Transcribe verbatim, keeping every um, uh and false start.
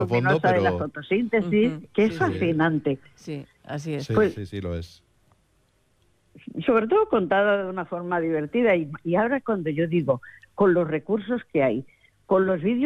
fondo, luminosa pero... de la fotosíntesis, Ujú, que sí, es sí. fascinante. Sí, así es. Sí, Pues- sí, sí, lo es. Sobre todo contada de una forma divertida. Y, y ahora cuando yo digo, con los recursos que hay, con los vídeos